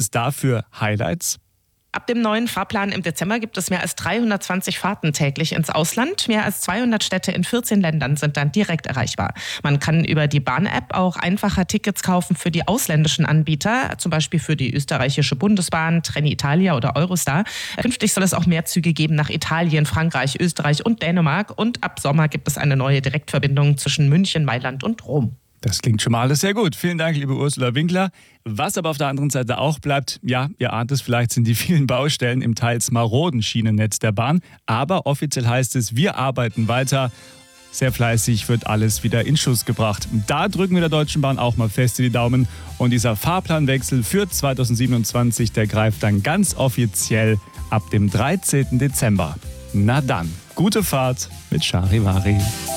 es da für Highlights? Ab dem neuen Fahrplan im Dezember gibt es mehr als 320 Fahrten täglich ins Ausland. Mehr als 200 Städte in 14 Ländern sind dann direkt erreichbar. Man kann über die Bahn-App auch einfacher Tickets kaufen für die ausländischen Anbieter, zum Beispiel für die österreichische Bundesbahn, Trenitalia oder Eurostar. Künftig soll es auch mehr Züge geben nach Italien, Frankreich, Österreich und Dänemark. Und ab Sommer gibt es eine neue Direktverbindung zwischen München, Mailand und Rom. Das klingt schon mal alles sehr gut. Vielen Dank, liebe Ursula Winkler. Was aber auf der anderen Seite auch bleibt, ja, ihr ahnt es vielleicht, sind die vielen Baustellen im teils maroden Schienennetz der Bahn. Aber offiziell heißt es, wir arbeiten weiter. Sehr fleißig wird alles wieder in Schuss gebracht. Da drücken wir der Deutschen Bahn auch mal fest in die Daumen. Und dieser Fahrplanwechsel für 2027, der greift dann ganz offiziell ab dem 13. Dezember. Na dann, gute Fahrt mit Charivari.